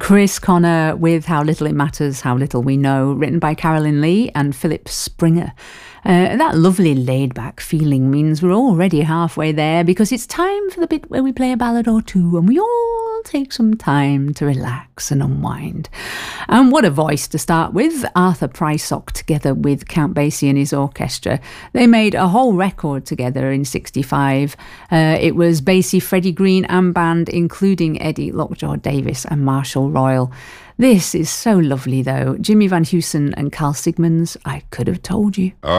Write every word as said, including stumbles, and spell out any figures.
Chris Connor with How Little It Matters, How Little We Know, written by Carolyn Lee and Philip Springer. Uh, that lovely laid-back feeling means we're already halfway there, because it's time for the bit where we play a ballad or two and we all take some time to relax and unwind. And what a voice to start with. Arthur Prysock together with Count Basie and his orchestra. They made a whole record together in sixty-five. Uh, it was Basie, Freddie Green and band, including Eddie Lockjaw Davis and Marshall Royal. This is so lovely though. Jimmy Van Heusen and Carl Sigmans, I Could Have Told You. Oh.